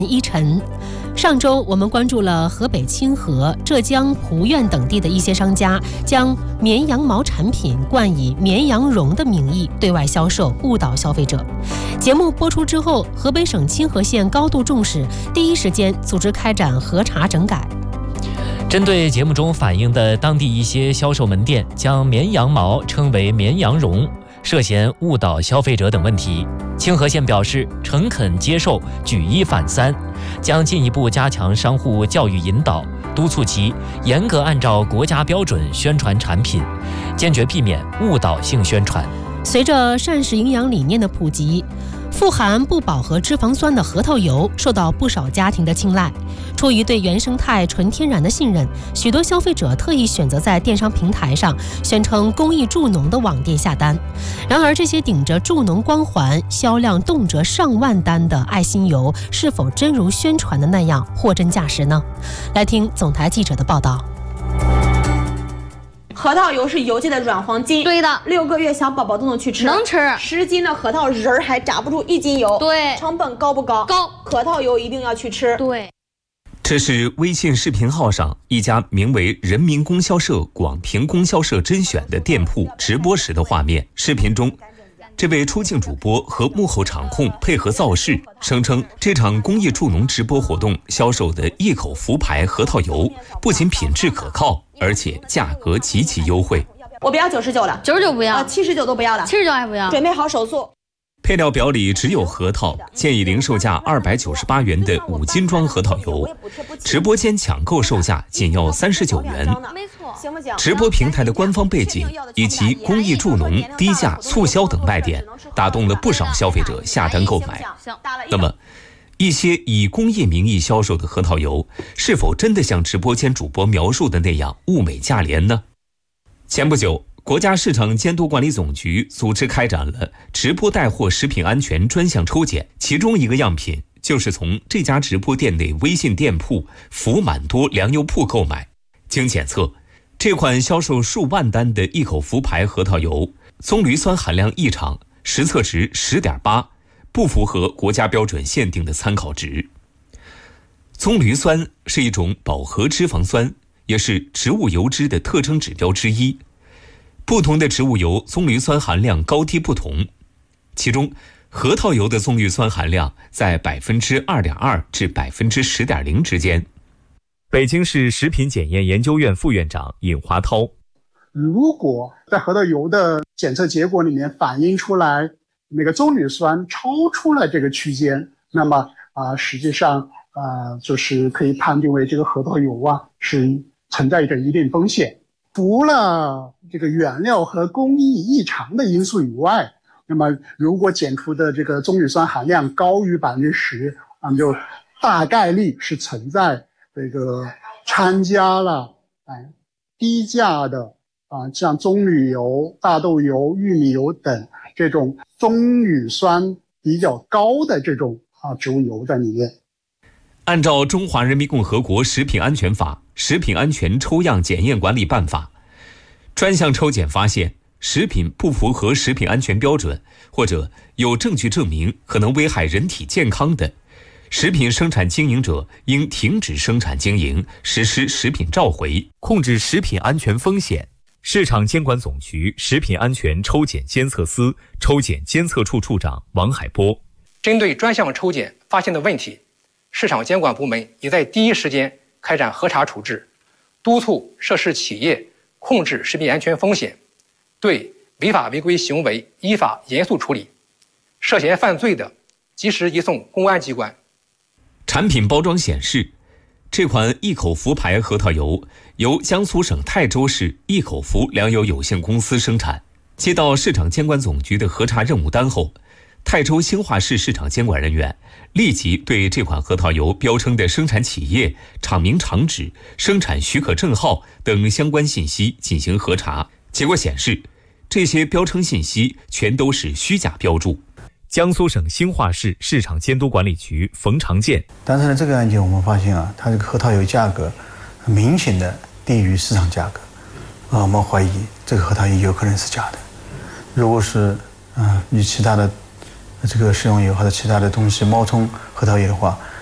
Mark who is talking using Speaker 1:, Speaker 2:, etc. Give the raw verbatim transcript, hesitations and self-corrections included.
Speaker 1: 依晨。上周我们关注了河北清河、浙江蒲院等地的一些商家将绵羊毛产品冠以绵羊绒的名义对外销售，误导消费者。节目播出之后，河北省清河县高度重视，第一时间组织开展核查整改。
Speaker 2: 针对节目中反映的当地一些销售门店将绵羊毛称为绵羊绒，涉嫌误导消费者等问题，清河县表示诚恳接受，举一反三，将进一步加强商户教育引导，督促其严格按照国家标准宣传产品，坚决避免误导性宣传。
Speaker 1: 随着膳食营养理念的普及，富含不饱和脂肪酸的核桃油受到不少家庭的青睐。出于对原生态纯天然的信任，许多消费者特意选择在电商平台上宣称公益助农的网店下单。然而，这些顶着助农光环、销量动辄上万单的爱心油，是否真如宣传的那样货真价实呢？来听总台记者的报道。
Speaker 3: 核桃油是油界的软黄金，
Speaker 4: 对的，
Speaker 3: 六个月小宝宝都能去吃，
Speaker 4: 能吃。
Speaker 3: 十斤的核桃仁儿还炸不出一斤油，
Speaker 4: 对。
Speaker 3: 成本高不高？
Speaker 4: 高。
Speaker 3: 核桃油一定要去吃，
Speaker 4: 对。
Speaker 5: 这是微信视频号上一家名为人民供销社广平供销社甄选的店铺直播时的画面。视频中，这位出镜主播和幕后场控配合造势，声称这场公益助农直播活动销售的一口福牌核桃油不仅品质可靠，而且价格极其优惠。
Speaker 3: 我不要九十九了，
Speaker 4: 九十九不要，
Speaker 3: 呃，七十九都不要了，
Speaker 4: 七十九还不要。
Speaker 3: 准备好手速。
Speaker 5: 配料表里只有核桃，建议零售价二百九十八元的五斤装核桃油，直播间抢购售价仅要三十九元。
Speaker 4: 没错，
Speaker 5: 直播平台的官方背景以及公益助农、低价促销等卖点，打动了不少消费者下单购买。那么，一些以公益名义销售的核桃油，是否真的像直播间主播描述的那样物美价廉呢？前不久，国家市场监督管理总局组织开展了直播带货食品安全专项抽检，其中一个样品就是从这家直播店内微信店铺福满多粮油铺购买。经检测，这款销售数万单的一口福牌核桃油，棕榈酸含量异常，实测值 十点八， 不符合国家标准限定的参考值。棕榈酸是一种饱和脂肪酸，也是植物油脂的特征指标之一。不同的植物油棕榈酸含量高低不同，其中核桃油的棕榈酸含量在 百分之二点二 至 百分之十点零 之间。北京市食品检验研究院副院长尹华涛，
Speaker 6: 如果在核桃油的检测结果里面反映出来那个棕榈酸超出了这个区间，那么啊、呃，实际上啊、呃，就是可以判定为这个核桃油啊是存在着一定风险。除了这个原料和工艺异常的因素以外，那么如果检出的这个棕榈酸含量高于 百分之十， 那么就大概率是存在这个掺加了哎低价的啊像棕榈油、大豆油、玉米油等这种棕榈酸比较高的这种啊植物油在里面。
Speaker 5: 按照《中华人民共和国食品安全法》《食品安全抽样检验管理办法》，专项抽检发现食品不符合食品安全标准，或者有证据证明可能危害人体健康的，食品生产经营者应停止生产经营，实施食品召回，控制食品安全风险。市场监管总局食品安全抽检监测司抽检监测处处长王海波，
Speaker 7: 针对专项抽检发现的问题，市场监管部门也在第一时间开展核查处置，督促涉事企业控制食品安全风险，对违法违规行为依法严肃处理，涉嫌犯罪的及时移送公安机关。
Speaker 5: 产品包装显示，这款一口福牌核桃油由江苏省泰州市一口福粮油有限公司生产。接到市场监管总局的核查任务单后，泰州兴化市市场监管人员立即对这款核桃油标称的生产企业、厂名、厂址、生产许可证号等相关信息进行核查。结果显示，这些标称信息全都是虚假标注。江苏省兴化市市场监督管理局冯长建，
Speaker 8: 但是呢，这个案件我们发现啊，它这个核桃油价格明显的低于市场价格，啊，我们怀疑这个核桃油有可能是假的。如果是嗯与其他的这个食用油或者其他的东西冒充核桃油的话，